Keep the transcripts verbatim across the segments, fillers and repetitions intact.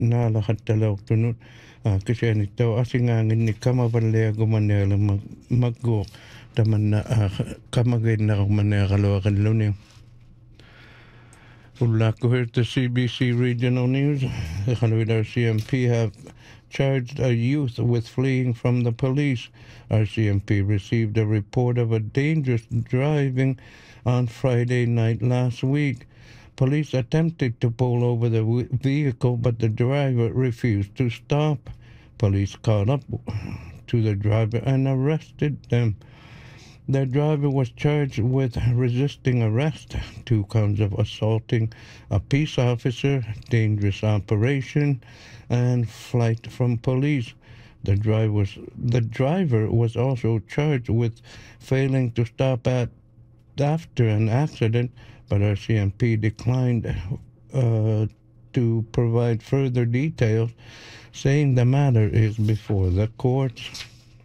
naalahattalaw tunut kasi nito asingangin ni kamabalya gumanela mag maggo taman na kamagay na kumanela kalawakan lunin. Ulako here to C B C Regional News. The Hanawid C M P have charged a youth with fleeing from the police. R C M P received a report of a dangerous driving on Friday night last week. Police attempted to pull over the vehicle, but the driver refused to stop. Police caught up to the driver and arrested them. The driver was charged with resisting arrest, two counts of assaulting a peace officer, dangerous operation, and flight from police. The driver was, the driver was also charged with failing to stop at after an accident, but R C M P declined uh, to provide further details, saying the matter is before the courts.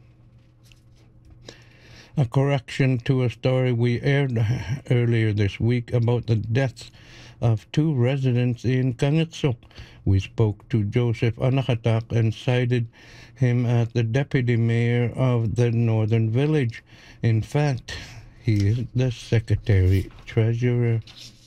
A correction to a story we aired earlier this week about the deaths of two residents in Kangitsok. We spoke to Joseph Anakatak and cited him as the deputy mayor of the northern village. In fact, he is the secretary treasurer.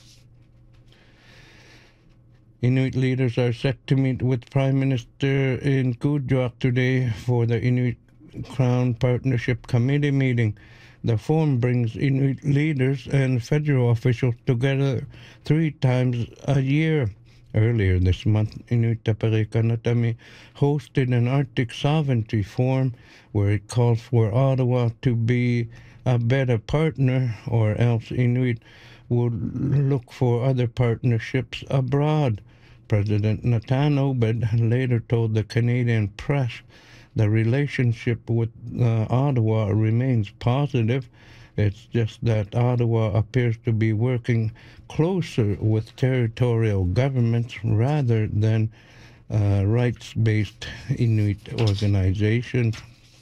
Inuit leaders are set to meet with Prime Minister in Kuujjuaq today for the Inuit Crown Partnership Committee meeting. The forum brings Inuit leaders and federal officials together three times a year. Earlier this month, Inuit Tapere Kanatami hosted an Arctic Sovereignty Forum where it calls for Ottawa to be a better partner, or else Inuit would look for other partnerships abroad. President Nathan Obed later told the Canadian press the relationship with uh, Ottawa remains positive. It's just that Ottawa appears to be working closer with territorial governments rather than uh, rights-based Inuit organizations.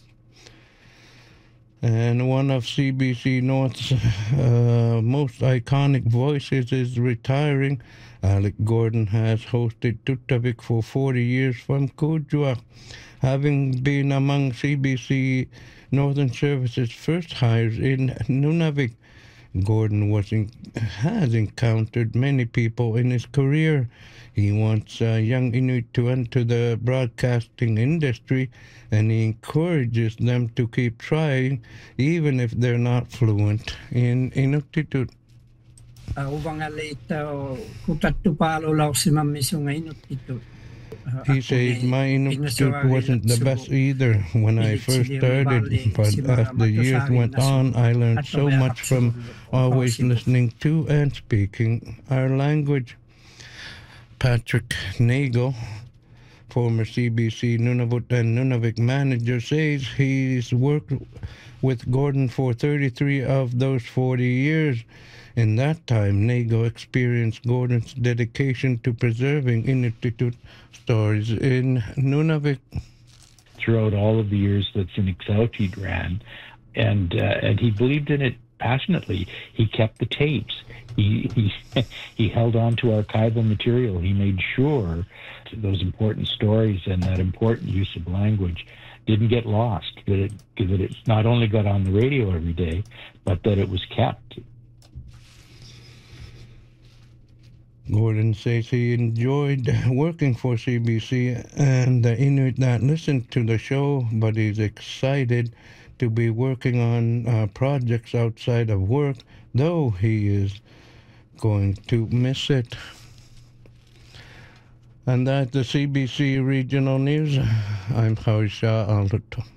And one of C B C North's uh, most iconic voices is retiring. Alec Gordon has hosted Tutavik for forty years from Kuujjuaq. Having been among C B C Northern Service's first hires in Nunavik, Gordon was in, has encountered many people in his career. He wants uh, young Inuit to enter the broadcasting industry, and he encourages them to keep trying, even if they're not fluent in Inuktitut. He says my Inuktitut wasn't the best either when I first started, but as the years went on, I learned so much from always listening to and speaking our language. Patrick Nagel, former C B C Nunavut and Nunavik manager, says he's worked with Gordon for thirty-three of those forty years. In that time, Nagel experienced Gordon's dedication to preserving Inuktitut stories in Nunavik. Throughout all of the years that Siniksautid ran, and uh, and he believed in it passionately. He kept the tapes. He he he held on to archival material. He made sure those important stories and that important use of language didn't get lost. That it that it not only got on the radio every day, but that it was kept. Gordon says he enjoyed working for C B C and the Inuit that listened to the show, but he's excited to be working on uh, projects outside of work, though he is going to miss it. And that's the C B C Regional News. I'm Harisha Alberto.